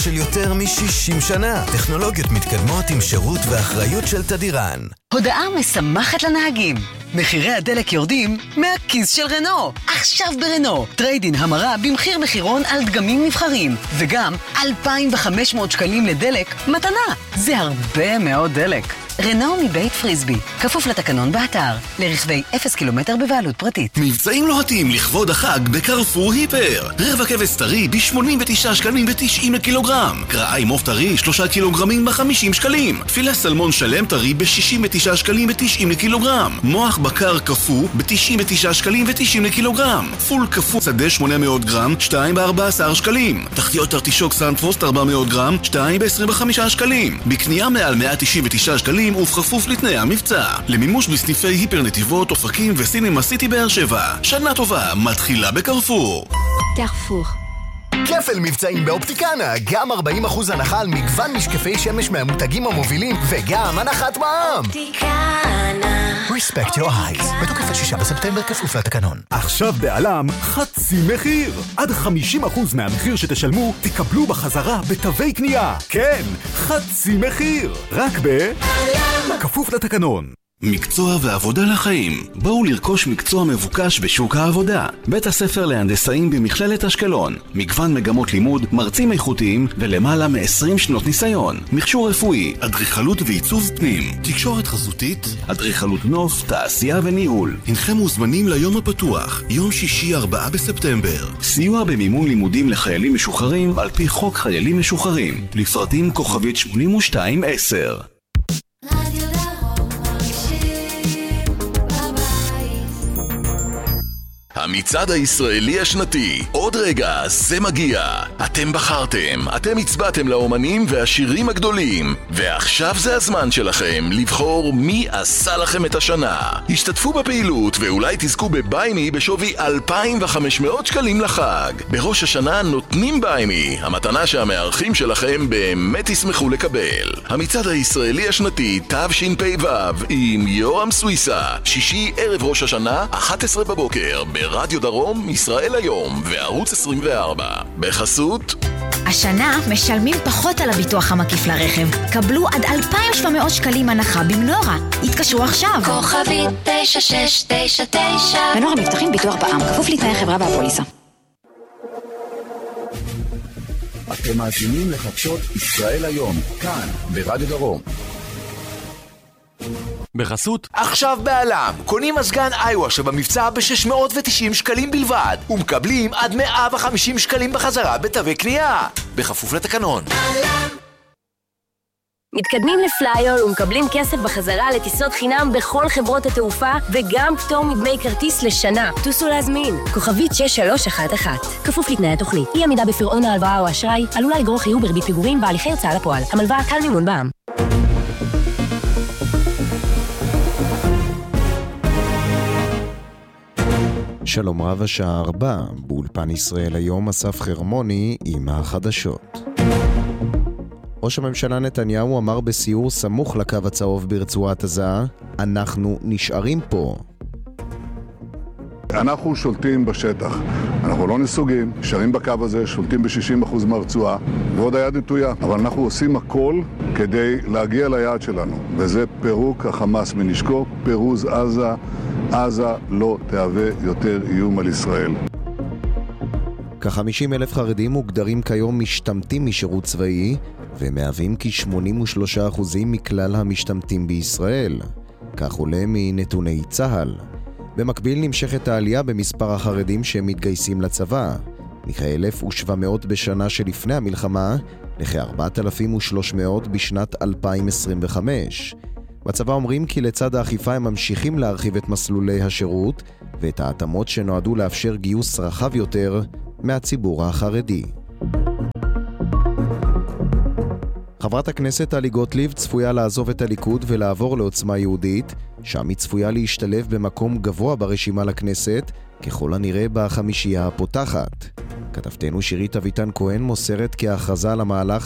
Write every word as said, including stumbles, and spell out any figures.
של יותר מ-שישים שנה. טכנולוגיות מתקדמות עם שירות ואחריות של תדירן. הודעה משמחת לנהגים. מחירי הדלק יורדים מהכיס של רנו. עכשיו ברנו. טריידין המרה במחיר מחירון על דגמים נבחרים. וגם אלפיים וחמש מאות שקלים לדלק מתנה. זה הרבה מאוד דלק. רנו מבית פריסבי. כפוף לתקנון באתר. לרכבי אפס קילומטר בבעלות פרטית. מבצעים לוהטים לכבוד החג בקרפור היפר. רבע כבש טרי ב-שמונים ותשעה שקלים ו-תשעים לקילוגרם. קרעי מוף טרי שלושה קילוגרמים ב-חמישים שקלים. פילה סלמון שלם טרי ב-שישים ותשעה שקלים ו-תשעים לקילוגרם. מוח בקר קפוא ב-תשעים ותשעה שקלים ו-תשעים לקילוגרם. פול קפוא שדה שמונה מאות גרם, שתיים ב-ארבעה עשר שקלים. תחתיות ארטישוק סנפרוסט ארבע מאות גרם, שתיים ב-עשרים וחמישה שקלים. בקנייה מעל מאה תשעים ותשעה שקלים ובכפוף לתנאי המבצע. למימוש בסניפי היפר נתיבות, אופקים וסינמה סיטי באר שבע. שנה טובה מתחילה בקרפור. קרפור. כפל מבצעים באופטיקנה, גם ארבעים אחוז הנחה על מגוון משקפי שמש מהמותגים המובילים וגם הנחת מע"מ. אופטיקנה. Respect your eyes. בתוקף השישה בספטמבר כפוף לתקנון. עכשיו בעלם חצי מחיר. עד חמישים אחוז מהמחיר שתשלמו תקבלו בחזרה בתווי קנייה. כן, חצי מחיר. רק בעלם. כפוף לתקנון. מקצוע ועבודה לחיים. בואו לרכוש מקצוע מבוקש בשוק העבודה. בית הספר להנדסאים במכללת אשקלון. מגוון מגמות לימוד, מרצים איכותיים ולמעלה מ-עשרים שנות ניסיון. מכשור רפואי, אדריכלות ועיצוב פנים, תקשורת חזותית, אדריכלות נוף, תעשייה וניהול. הנכם מוזמנים ליום הפתוח, יום שישי ארבעה בספטמבר. סיוע במימון לימודים לחיילים משוחררים על פי חוק חיילים משוחררים. לפרטים כוכבית שמונים ושתיים עשר. המצעד הישראלי השנתי, עוד רגע זה מגיע. אתם בחרתם, אתם הצבעתם לאומנים והשירים הגדולים, ועכשיו זה הזמן שלכם לבחור מי עשה לכם את השנה. השתתפו בפעילות ואולי תזכו בביימי בשווי אלפיים וחמש מאות שקלים לחג. בראש השנה נותנים ביימי, המתנה שהמארחים שלכם באמת ישמחו לקבל. המצעד הישראלי השנתי תשפ"ו עם יורם סוויסה, שישי ערב ראש השנה, אחת עשרה בבוקר ברדיו דרום, ישראל היום וערוץ עשרים וארבע. בחסות השנה משלמים פחות על הביטוח המקיף לרכב. קבלו עד אלפיים ושבע מאות שקלים הנחה במנורה. התקשרו עכשיו. כוכבית תשע שש תשע תשע. מנורה מבטחים ביטוח בע"מ, כפוף לתנאי החברה והפוליסה. אתם מאזינים לחדשות ישראל היום, כאן ברדיו דרום. בחסות עכשיו בעלם, קונים מזגן איווה שבמבצע ב-שש מאות ותשעים שקלים בלבד ומקבלים עד מאה וחמישים שקלים בחזרה בתווי קנייה, בכפוף לתקנון. מתקדמים לפליול ומקבלים כסף בחזרה לטיסות חינם בכל חברות התעופה וגם פטור מדמי כרטיס לשנה. טוסו להזמין, כוכבית שש שלוש אחת אחת. כפוף לתנאי התוכנית. אי עמידה בפירעון ההלוואה או אשראי עלולה לגרור חיוב בריבית פיגורים בהליכי הוצאה לפועל. המלוואה קל מימון בע"מ. שלום רב, השעה ארבע, באולפן ישראל היום אסף חרמוני עם החדשות. ראש הממשלה נתניהו אמר בסיור סמוך לקו הצהוב ברצועת עזה, אנחנו נשארים פה. אנחנו שולטים בשטח, אנחנו לא נסוגים, נשארים בקו הזה, שולטים ב-שישים אחוז מהרצועה, ועוד היד נטויה. אבל אנחנו עושים הכל כדי להגיע ליעד שלנו, וזה פירוק החמאס מנשקו, פירוז עזה. עזה לא תהווה יותר איום על ישראל. כ-חמישים אלף חרדים מוגדרים כיום משתמטים משירות צבאי, ומהווים כ-שמונים ושלושה אחוז מכלל המשתמטים בישראל. כך עולה מנתוני צה"ל. במקביל נמשכת העלייה במספר החרדים שמתגייסים לצבא, מכ-אלף ושבע מאות בשנה שלפני המלחמה, לכ-ארבעת אלפים ושלוש מאות בשנת אלפיים עשרים וחמש. בצבא אומרים כי לצד האכיפה הם ממשיכים להרחיב את מסלולי השירות ואת ההתאמות שנועדו לאפשר גיוס רחב יותר מהציבור החרדי. חברת הכנסת טלי גוטליב צפויה לעזוב את הליכוד ולעבור לעוצמה יהודית, שם היא צפויה להשתלב במקום גבוה ברשימה לכנסת, ככל הנראה בחמישייה הפותחת. כתבתנו שירית אביטן כהן מוסרת כי ההכרזה על המהלך